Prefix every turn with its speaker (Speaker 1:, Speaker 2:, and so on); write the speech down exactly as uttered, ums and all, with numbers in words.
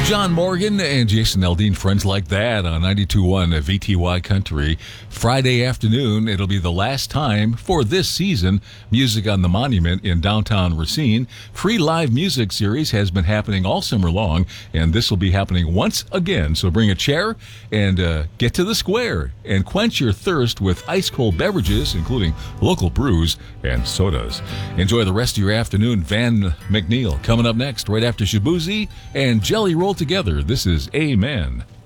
Speaker 1: John Morgan and Jason Aldean, Friends Like That on ninety-two point one V T Y Country. Friday afternoon, it'll be the last time for this season, Music on the Monument in downtown Racine. Free live music series has been happening all summer long, and this will be happening once again. So bring a chair and uh, get to the square and quench your thirst with ice-cold beverages, including local brews and sodas. Enjoy the rest of your afternoon. Van McNeil coming up next, right after Shabuzi and Jelly Roll Together. This is Amen.